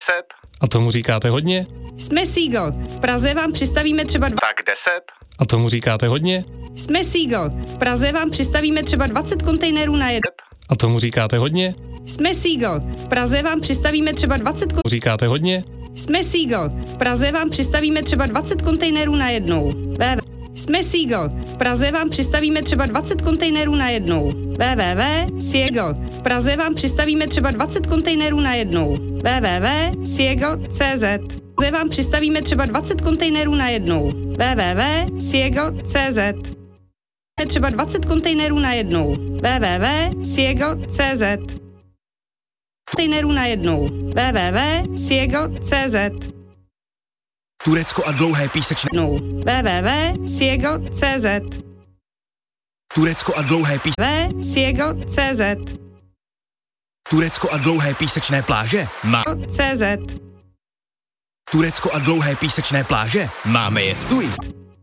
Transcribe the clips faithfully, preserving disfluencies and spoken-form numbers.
deset. A tomu říkáte hodně? Jsme Seagull. V Praze vám přistavíme třeba dva... Tak deset. A tomu říkáte hodně? Jsme Seagull. V Praze vám přistavíme třeba dvacet kontejnerů na jeden. A tomu říkáte hodně? Jsme Seagull. V Praze vám přistavíme třeba dvacet kon... Říkáte hodně? Jsme Seagull. V Praze vám přistavíme třeba dvacet kontejnerů na jednou. www. Jsme Seagull. V Praze vám přistavíme třeba dvacet kontejnerů na jednou. www. Seagull. V Praze vám přistavíme třeba dvacet kontejnerů na jednou. www. Seagull tečka cé zet. V Praze vám přistavíme třeba dvacet kontejnerů na jednou. www. Seagull tečka cé zet. Třeba dvacet kontejnerů na jednou. www. Seagull tečka cé zet. Kontejnerů na jednou. www. Seagull tečka cé zet. Turecko a dlouhé písečné. No. www. Seagull tečka cé zet. Turecko a dlouhé písečné. www. Seagull tečka cé zet. Turecko a dlouhé písečné pláže. Má. cé zet. Turecko a dlouhé písečné pláže. Máme je v Tuji.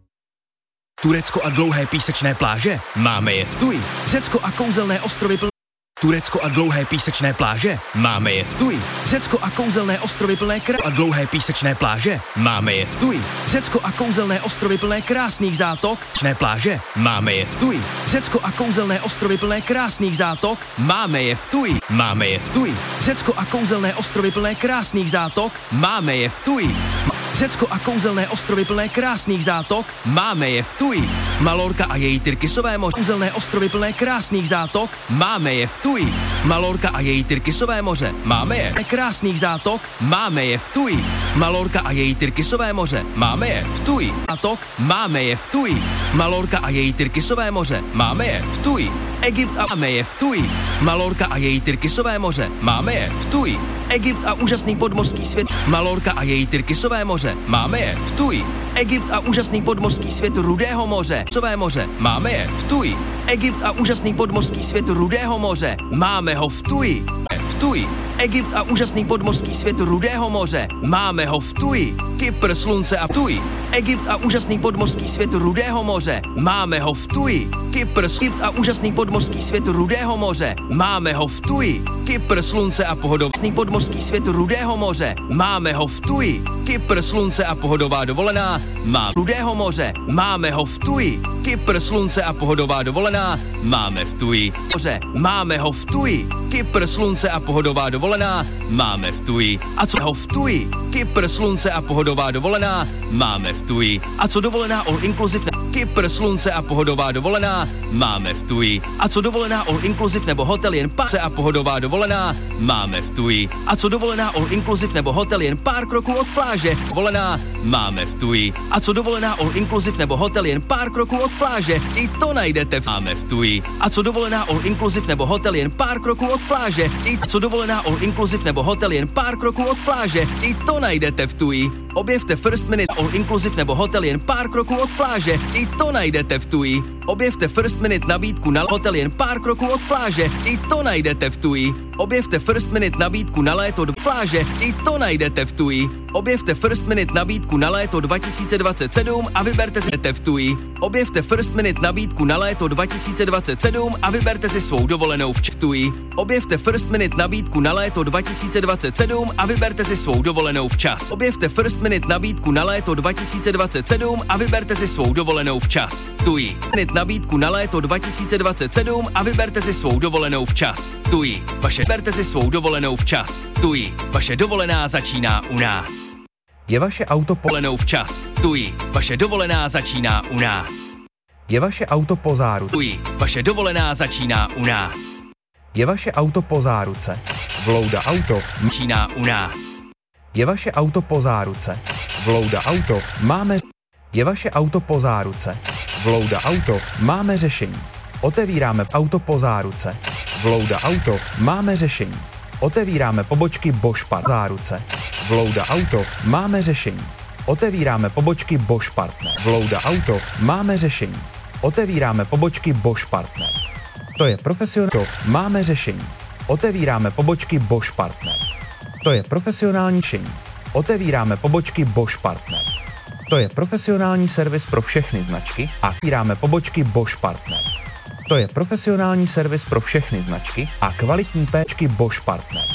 Turecko a dlouhé písečné pláže. Máme je v Tuji. Řecko a kouzelné ostrovy plné. Turecko a dlouhé písečné pláže. Máme je v Tuji. Řecko a kouzelné ostrovy plné kr... a dlouhé písečné pláže. Máme je v Tuji. Řecko a kouzelné ostrovy plné krásných zátok. Písečné pláže. Máme je v Tuji. Řecko a kouzelné ostrovy plné krásných zátok. Máme je v Tuji. Máme je v Tuji. Řecko a kouzelné ostrovy plné krásných zátok. Máme je v Tuji. Řecko a kouzelné ostrovy plné krásných zátok. Máme je v Tuji. Malorka a její Tyrkisové moře. Kouzelné ostrovy plné krásných zátok. Máme je v Tuji. Malorka a její Tyrkisové moře. Máme je. Krásných zátok. Máme je v Tuji. Malorka a její Tyrkisové moře. Máme je v Tuji. Zátok. Máme je v Tuji. Malorka a její Tyrkisové moře. Máme je v Tuji. Egypt a máme je v Tuji. Malorka a její Tyrkisové moře. Máme je v Tuji. Egypt a úžasný podmořský svět. Malorka a její Tyrkisové moře. Máme je v Tuji. Egypt a úžasný podmořský svět Rudého moře. Sové moře. Máme je v Tuji. Egypt a úžasný podmořský svět Rudého moře. Máme ho v Tuji. V Tuji. Egypt a úžasný podmořský svět Rudého moře. Máme ho v Tuji. Kypr, slunce a Tuji. Egypt a úžasný podmořský svět Rudého moře. Máme ho v Tuji. Kypr, Egypt a úžasný podmořský svět Rudého moře. Máme ho v Tuji. Kypr, slunce a pohodový podmořský svět Rudého moře. Máme ho v Tuji. Kypr, slunce a pohodová dovolená. Máme Rudého moře. Máme ho v Tuji. Kypr, slunce a pohodová dovolená. Máme v Tuji. Moře. Máme ho v Tuji. Kypr, slunce a pohodová dovolená. Máme v Tuji. A co ho v Tuji? Kypr, slunce a pohodová dovolená. Máme v Tuji. A co dovolená all inclusive? Kypr, slunce a pohodová dovolená. Máme v Tuji. A co dovolená all inclusive nebo hotel jen pár a pohodová dovolená. Máme v Tuji. A co dovolená all inclusive nebo hotel jen pár kroků od pláže. Dovolená. Máme v Tuji. A co dovolená all inclusive nebo hotel jen pár kroků od pláže. I to najdete v Máme v Tuji. A co dovolená all inclusive nebo hotel jen pár kroků od pláže. I co dovolená all inclusive nebo hotel jen pár kroků od pláže. I to najdete v Tuji. Objevte First Minute all inclusive nebo hotel jen pár kroků od pláže. I to najdete v Tuji. Objevte First Minute nabídku na hotel jen pár kroků od pláže. I to najdete v Tuji. Objevte First Minute nabídku na léto do pláže. I to najdete v Tuji. Objevte First Minute nabídku na léto dva tisíce dvacet sedm a vyberte si v Tuji. Objevte First Minute nabídku na léto dva tisíce dvacet sedm a vyberte si svou dovolenou v Tuji. Objevte First Minute nabídku na léto dva tisíce dvacet sedm a vyberte si svou dovolenou včas. Objevte First Minute nabídku na léto dva tisíce dvacet sedm a vyberte si svou dovolenou včas. Tuji. Nabídku na léto dva tisíce dvacet sedm a vyberte si svou dovolenou včas. Tuji. Vaše vyberte si svou dovolenou včas. Tuji. Vaše dovolená začíná u nás. Je vaše auto po... Dovolenou včas. Tuji. Vaše dovolená začíná u nás. Je vaše auto po záruce. Tuji. Vaše dovolená začíná u nás. Je vaše auto po záruce. Vlouda auto. Začíná u nás. Je vaše auto po záruce. Vlouda auto. Máme... Je vaše auto po záruce. Vlouda auto. Máme řešení. Otevíráme auto po záruce. Vlouda auto. Máme řešení. Otevíráme pobočky Bosch Partner. Záruce. Vlouda auto. Máme řešení. Otevíráme pobočky Bosch Partner. Vlouda auto. Máme řešení. Otevíráme pobočky Bosch Partner. To je profesionální. Máme řešení. Otevíráme pobočky Bosch Partner. To je profesionální řešení. Otevíráme pobočky Bosch Partner. To je profesionální servis pro všechny značky a otevíráme pobočky Bosch Partner. To je profesionální servis pro všechny značky a kvalitní péčky Bosch Partner.